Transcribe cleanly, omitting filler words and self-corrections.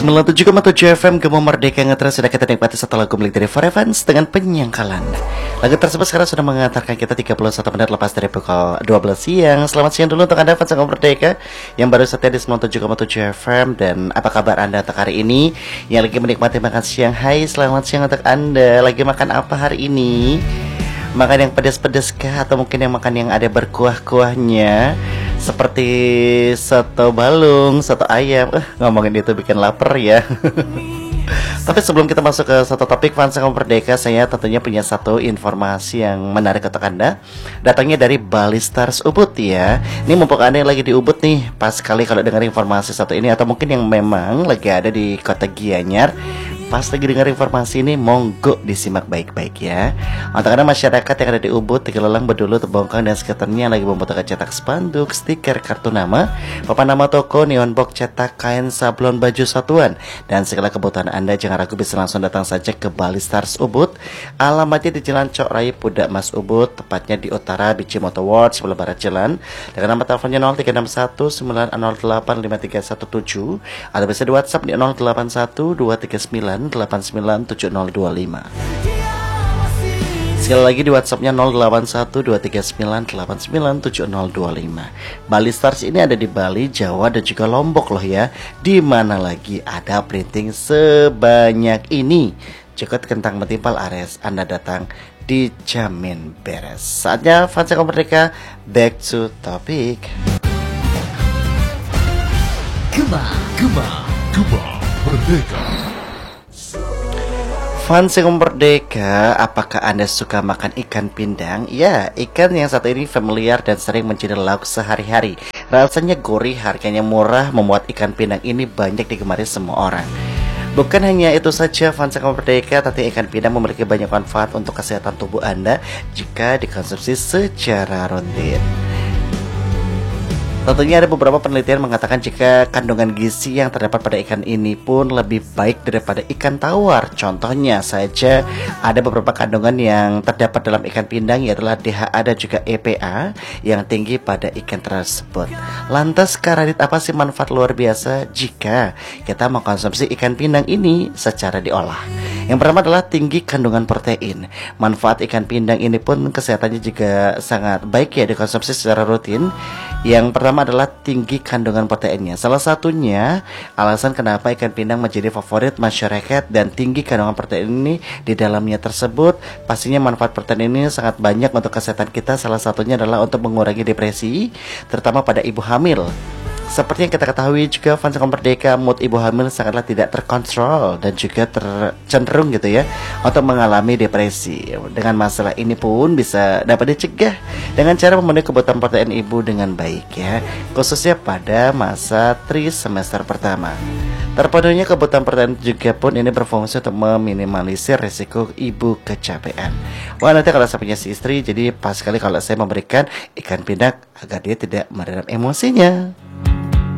97,7 FM Gema Merdeka Ngetres sudah kita nikmati satu lagu milik dari Forevans dengan Penyangkalan. Lagu tersebut sekarang sudah mengantarkan kita 31 menit lepas dari pukul 12 siang. Selamat siang dulu untuk Anda fans Gema Merdeka yang baru setia di 97,7 FM. Dan apa kabar Anda untuk hari ini yang lagi menikmati makan siang? Hai, selamat siang untuk Anda. Lagi makan apa hari ini? Makan yang pedas-pedas kah? Atau mungkin yang makan yang ada berkuah-kuahnya, seperti soto balung, soto ayam. Ngomongin itu bikin lapar ya. Tapi sebelum kita masuk ke satu topik fans Gema Merdeka, saya tentunya punya satu informasi yang menarik untuk Anda. Datangnya dari Bali Stars Ubud ya. Ini mumpung Anda yang lagi di Ubud nih, pas sekali kalau dengar informasi satu ini. Atau mungkin yang memang lagi ada di kota Gianyar, pas lagi dengar informasi ini, monggo disimak baik-baik ya. Untuk Anda masyarakat yang ada di Ubud, Tegalalang, Bedulu, Tebongkang dan sekitarnya yang lagi membutuhkan cetak spanduk, stiker, kartu nama, papan nama toko, neon box, cetak, kain, sablon, baju satuan, dan segala kebutuhan Anda, jangan ragu bisa langsung datang saja ke Bali Stars Ubud. Alamatnya di Jalan Cok Rai, Pudak Mas Ubud, tepatnya di utara Biji Motor World, sebelah barat jalan. Dengan nomor teleponnya 0361 908 5317 atau bisa di WhatsApp di 081 239 897025. Sekali lagi di WhatsAppnya 081239897025. Bali Stars ini ada di Bali, Jawa dan juga Lombok loh ya. Di mana lagi ada printing sebanyak ini? Cukup kentang metimpal Ares, Anda datang dijamin beres. Saatnya fans Gema Merdeka, back to topic. Gema Merdeka. Fans Gema Merdeka, apakah Anda suka makan ikan pindang? Ya, ikan yang satu ini familiar dan sering menjadi lauk sehari-hari. Rasanya gurih, harganya murah, membuat ikan pindang ini banyak digemari semua orang. Bukan hanya itu saja fans Gema Merdeka, tapi ikan pindang memiliki banyak manfaat untuk kesehatan tubuh Anda jika dikonsumsi secara rutin. Tentunya ada beberapa penelitian mengatakan jika kandungan gizi yang terdapat pada ikan ini pun lebih baik daripada ikan tawar. Contohnya saja ada beberapa kandungan yang terdapat dalam ikan pindang, yaitu DHA dan juga EPA yang tinggi pada ikan tersebut. Lantas Karadit, apa sih manfaat luar biasa jika kita mengkonsumsi ikan pindang ini secara diolah? Yang pertama adalah tinggi kandungan protein. Manfaat ikan pindang ini pun kesehatannya juga sangat baik ya dikonsumsi secara rutin. Yang pertama adalah tinggi kandungan proteinnya. Salah satunya alasan kenapa ikan pindang menjadi favorit masyarakat dan tinggi kandungan protein ini di dalamnya tersebut, pastinya manfaat protein ini sangat banyak untuk kesehatan kita. Salah satunya adalah untuk mengurangi depresi, terutama pada ibu hamil. Seperti yang kita ketahui juga fans Gema Merdeka, mood ibu hamil sangatlah tidak terkontrol dan juga cenderung gitu ya untuk mengalami depresi. Dengan masalah ini pun bisa dapat dicegah dengan cara memenuhi kebutuhan protein ibu dengan baik ya, khususnya pada masa trimester pertama. Terpenuhinya kebutuhan protein juga pun ini berfungsi untuk meminimalisir risiko ibu kecapean. Wah, nanti kalau saya punya si istri, jadi pas sekali kalau saya memberikan ikan pindang agar dia tidak meredam emosinya.